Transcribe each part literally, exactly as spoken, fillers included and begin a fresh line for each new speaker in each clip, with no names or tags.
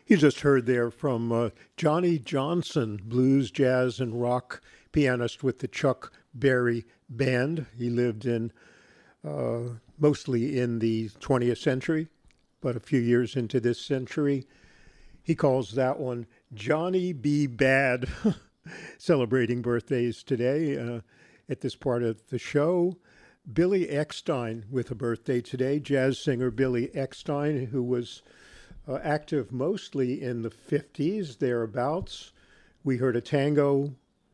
You just heard there from uh, Johnny Johnson, blues, jazz, and rock pianist with the Chuck Berry Band. He lived in uh, mostly in the twentieth century, but a few years into this century. He calls that one Johnny B. Bad, celebrating birthdays today uh, at this part of the show. Billy Eckstine with a birthday today, jazz singer Billy Eckstine, who was Uh, active mostly in the fifties, thereabouts. We heard a tango,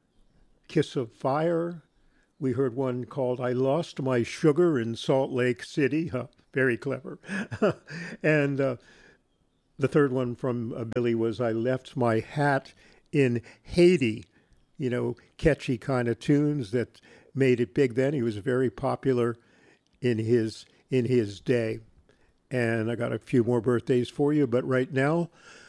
Kiss of Fire. We heard one called I Lost My Sugar in Salt Lake City. Huh, very clever. and uh, the third one from uh, Billy was I Left My Hat in Haiti. You know, catchy kind of tunes that made it big then. He was very popular in his in his day. And I got a few more birthdays for you, but right now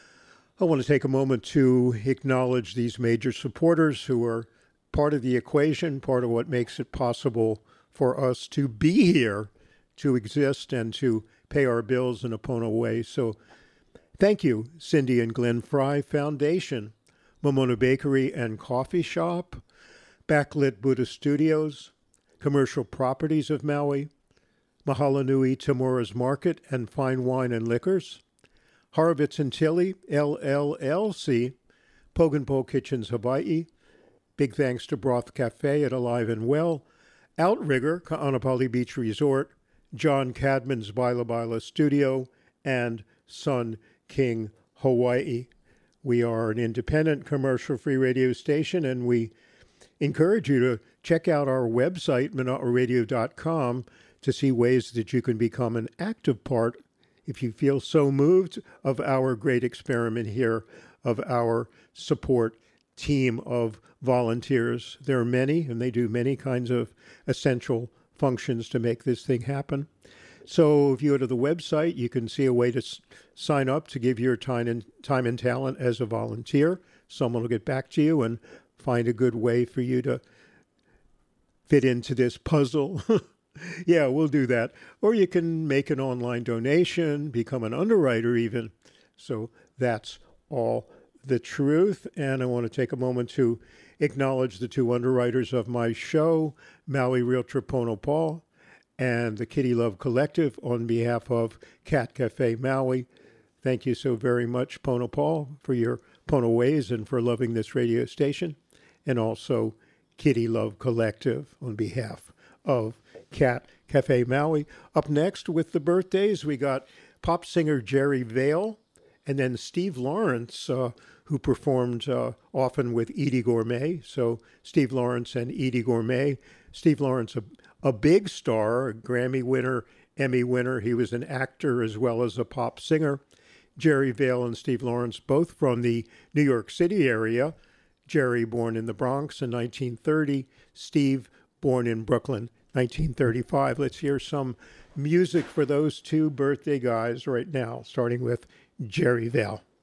I want to take a moment to acknowledge these major supporters who are part of the equation, part of what makes it possible for us to be here, to exist, and to pay our bills in a Pono way. So thank you, Cindy and Glenn Fry Foundation, Momona Bakery and Coffee Shop, Backlit Buddha Studios, Commercial Properties of Maui, Mahalo Nui Tamura's Market and Fine Wine and Liquors, Horowitz and Tilly, L L L C, Pogonpo Kitchens Hawaii, big thanks to Broth Cafe at Alive and Well, Outrigger, Ka'anapali Beach Resort, John Cadman's Baila Baila Studio, and Sun King Hawaii. We are an independent commercial-free radio station, and we encourage you to check out our website, mana'a radio dot com, to see ways that you can become an active part, if you feel so moved, of our great experiment here, of our support team of volunteers. There are many, and they do many kinds of essential functions to make this thing happen. So if you go to the website, you can see a way to s- sign up to give your time and, time and talent as a volunteer. Someone will get back to you and find a good way for you to fit into this puzzle. Yeah, we'll do that. Or you can make an online donation, become an underwriter even. So that's all the truth. And I want to take a moment to acknowledge the two underwriters of my show, Maui Realtor Pono Paul and the Kitty Love Collective on behalf of Cat Cafe Maui. Thank you so very much, Pono Paul, for your Pono ways and for loving this radio station. And also Kitty Love Collective on behalf of Cat Cafe Maui. Up next with the birthdays, we got pop singer Jerry Vale, and then Steve Lawrence, uh, who performed uh, often with Edie Gourmet. So Steve Lawrence and Edie Gourmet. Steve Lawrence, a, a big star, a Grammy winner, Emmy winner. He was an actor as well as a pop singer. Jerry Vale and Steve Lawrence, both from the New York City area. Jerry born in the Bronx in nineteen thirty. Steve born in Brooklyn, nineteen thirty-five. Let's hear some music for those two birthday guys right now, starting with Jerry Vale.